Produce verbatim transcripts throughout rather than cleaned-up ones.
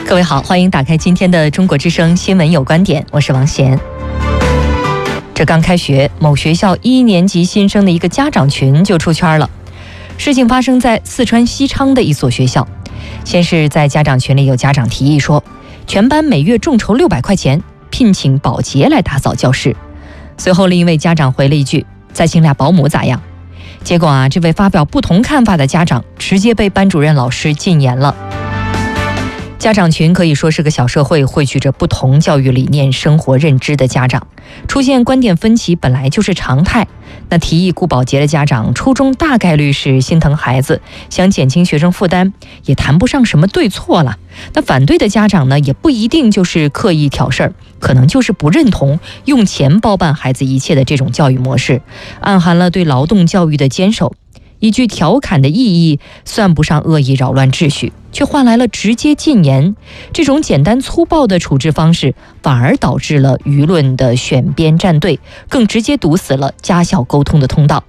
各位好，欢迎打开今天的中国之声新闻有观点，我是王贤。这刚开学，某学校一年级新生的一个家长群就出圈了。事情发生在四川西昌的一所学校。先是在家长群里有家长提议说，全班每月众筹六百块钱，聘请保洁来打扫教室。随后另一位家长回了一句，再请俩保姆咋样？结果啊，这位发表不同看法的家长直接被班主任老师禁言了。家长群可以说是个小社会，汇聚着不同教育理念、生活认知的家长，出现观点分歧本来就是常态。那提议雇保洁的家长，初衷大概率是心疼孩子，想减轻学生负担，也谈不上什么对错了。那反对的家长呢，也不一定就是刻意挑事儿，可能就是不认同用钱包办孩子一切的这种教育模式，暗含了对劳动教育的坚守。一句调侃的意义算不上恶意扰乱秩序，却换来了直接禁言。这种简单粗暴的处置方式，反而导致了舆论的选边站队，更直接堵死了家校沟通的通道。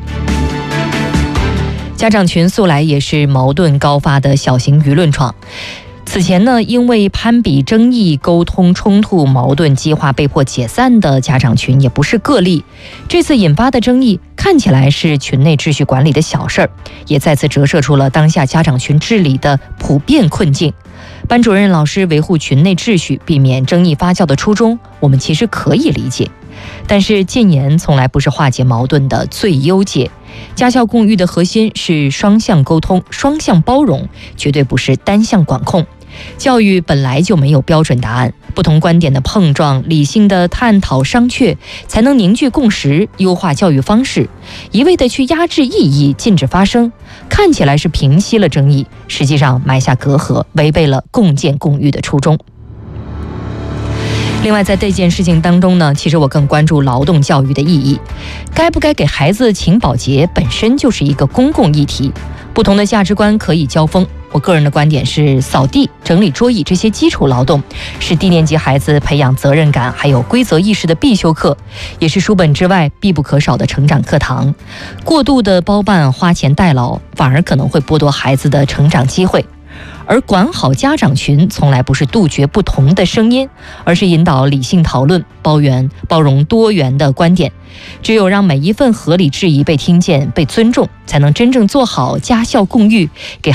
家长群素来也是矛盾高发的小型舆论场。此前呢，因为攀比争议、沟通冲突、矛盾激化被迫解散的家长群也不是个例。这次引发的争议看起来是群内秩序管理的小事儿，也再次折射出了当下家长群治理的普遍困境。班主任老师维护群内秩序、避免争议发酵的初衷，我们其实可以理解。但是禁言从来不是化解矛盾的最优解。家校共育的核心是双向沟通、双向包容，绝对不是单向管控。教育本来就没有标准答案，不同观点的碰撞、理性的探讨商榷，才能凝聚共识，优化教育方式。一味的去压制异议、禁止发声，看起来是平息了争议，实际上埋下隔阂，违背了共建共育的初衷。另外，在这件事情当中呢，其实我更关注劳动教育的意义。该不该给孩子请保洁，本身就是一个公共议题，不同的价值观可以交锋。我个人的观点是，扫地、整理桌椅这些基础劳动是低年级孩子培养责任感还有规则意识的必修课，也是书本之外必不可少的成长课堂。过度的包办、花钱代劳，反而可能会剥夺孩子的成长机会。而管好家长群从来不是杜绝不同的声音，而是引导理性讨论，包容包容多元的观点。只有让每一份合理质疑被听见、被尊重，才能真正做好家校共育，给